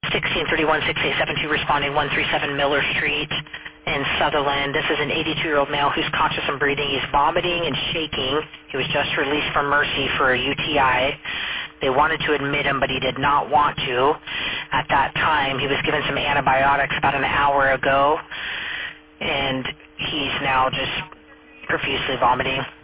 1631-6872 responding 137 Miller Street in Sutherland. This is an 82-year-old male who's conscious and breathing. He's vomiting and shaking. He was just released from Mercy for a UTI. They wanted to admit him, but he did not want to. At that time, he was given some antibiotics about an hour ago, and he's now just profusely vomiting.